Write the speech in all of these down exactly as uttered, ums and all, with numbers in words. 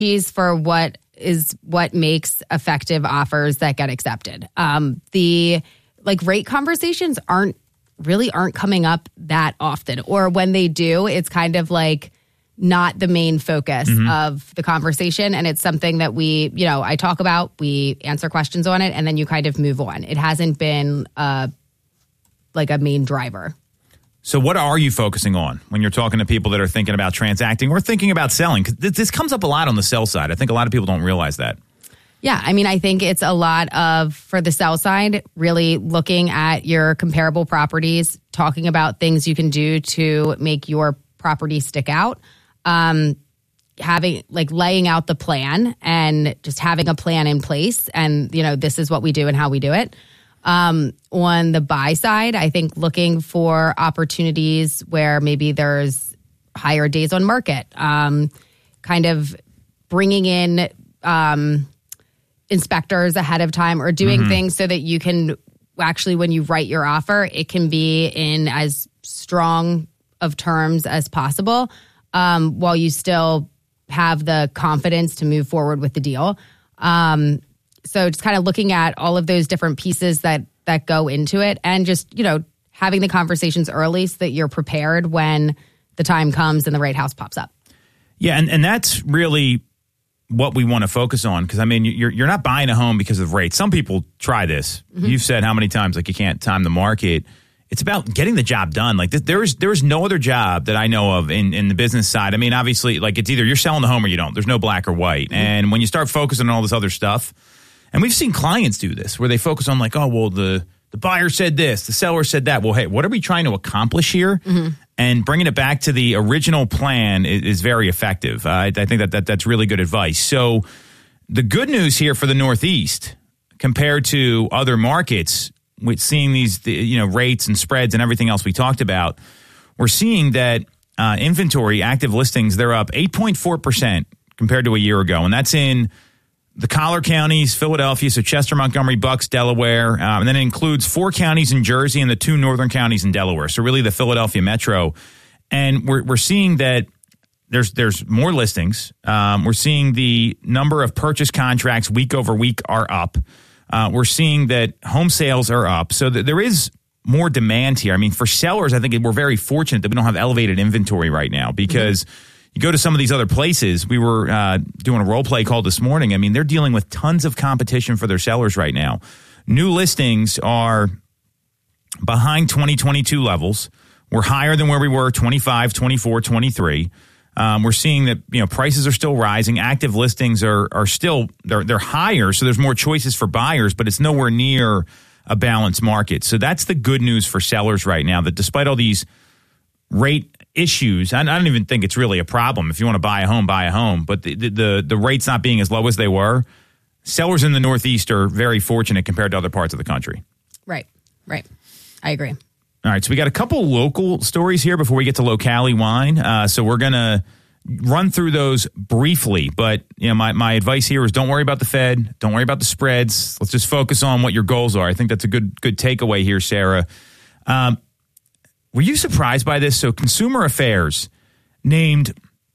keys for what is what makes effective offers that get accepted. Um, the like rate conversations aren't really aren't coming up that often, or when they do, it's kind of like not the main focus mm-hmm. of the conversation. And it's something that we, you know, I talk about, we answer questions on it, and then you kind of move on. It hasn't been uh, like a main driver. So what are you focusing on when you're talking to people that are thinking about transacting or thinking about selling? Because this comes up a lot on the sell side. I think a lot of people don't realize that. Yeah, I mean, I think it's a lot of, for the sell side, really looking at your comparable properties, talking about things you can do to make your property stick out. Um, having like laying out the plan and just having a plan in place, and you know, this is what we do and how we do it. Um, on the buy side, I think looking for opportunities where maybe there's higher days on market, um, kind of bringing in um, inspectors ahead of time, or doing mm-hmm. things so that you can actually, when you write your offer, it can be in as strong of terms as possible. Um, while you still have the confidence to move forward with the deal. Um, so just kind of looking at all of those different pieces that that go into it, and just, you know, having the conversations early so that you're prepared when the time comes and the right house pops up. Yeah, and, and that's really what we want to focus on, because, I mean, you're you're not buying a home because of rates. Some people try this. Mm-hmm. You've said how many times, like, you can't time the market. It's about getting the job done. Like, there is there is no other job that I know of in, in the business side. I mean, obviously, like, it's either you're selling the home or you don't. There's no black or white. Mm-hmm. And when you start focusing on all this other stuff, and we've seen clients do this, where they focus on like, oh, well, the, the buyer said this, the seller said that. Well, hey, what are we trying to accomplish here? Mm-hmm. And bringing it back to the original plan is, is very effective. Uh, I, I think that, that that's really good advice. So the good news here for the Northeast, compared to other markets, with seeing these, you know, rates and spreads and everything else we talked about, we're seeing that uh, inventory, active listings, they're up eight point four percent compared to a year ago. And that's in the collar counties, Philadelphia, so Chester, Montgomery, Bucks, Delaware. Um, and then it includes four counties in Jersey and the two northern counties in Delaware. So really the Philadelphia metro. And we're we're seeing that there's there's more listings. Um, we're seeing the number of purchase contracts week over week are up. Uh, we're seeing that home sales are up. So th- there is more demand here. I mean, for sellers, I think we're very fortunate that we don't have elevated inventory right now, because mm-hmm. you go to some of these other places. We were uh, doing a role play call this morning. I mean, they're dealing with tons of competition for their sellers right now. New listings are behind twenty twenty-two levels. We're higher than where we were twenty-five, twenty-four, twenty-three. Um, we're seeing that, you know, prices are still rising. Active listings are are still they're they're higher, so there's more choices for buyers, but it's nowhere near a balanced market. So that's the good news for sellers right now, that despite all these rate issues, I, I don't even think it's really a problem. If you want to buy a home, buy a home, but the, the the rates not being as low as they were, sellers in the Northeast are very fortunate compared to other parts of the country. Right, right. I agree. All right, so we got a couple local stories here before we get to Locali Wine. Uh, so we're going to run through those briefly. But, you know, my, my advice here is don't worry about the Fed. Don't worry about the spreads. Let's just focus on what your goals are. I think that's a good good takeaway here, Sarah. Um, were you surprised by this? So Consumer Affairs named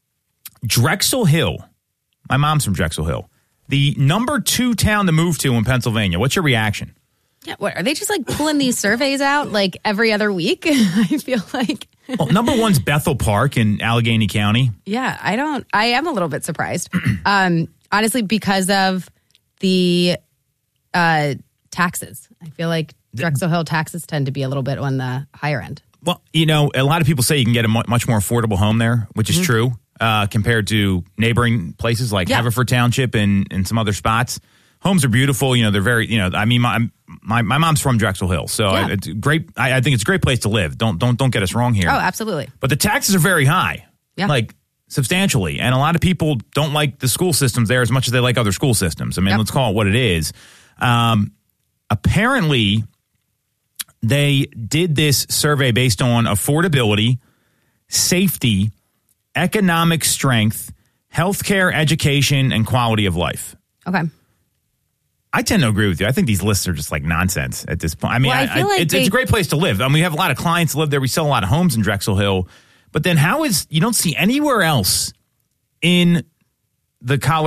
Drexel Hill, my mom's from Drexel Hill, the number two town to move to in Pennsylvania. What's your reaction? Yeah, what, are they just like pulling these surveys out like every other week? I feel like. Well, number one's Bethel Park in Allegheny County. Yeah, I don't, I am a little bit surprised. um, honestly, because of the uh, taxes. I feel like Drexel Hill taxes tend to be a little bit on the higher end. Well, you know, a lot of people say you can get a much more affordable home there, which is mm-hmm. true, uh, compared to neighboring places like yeah. Haverford Township and, and some other spots. Homes are beautiful. You know, they're very, you know, I mean, my my, my mom's from Drexel Hill, so yeah. it's great. I, I think it's a great place to live. Don't don't don't get us wrong here. Oh, absolutely. But the taxes are very high, yeah. like substantially, and a lot of people don't like the school systems there as much as they like other school systems. I mean, yep. let's call it what it is. Um, apparently, they did this survey based on affordability, safety, economic strength, healthcare, education, and quality of life. Okay. I tend to agree with you. I think these lists are just like nonsense at this point. I mean, well, I I, feel like it's, they, it's a great place to live. I mean, we have a lot of clients live there. We sell a lot of homes in Drexel Hill. But then how is, you don't see anywhere else in the Colorado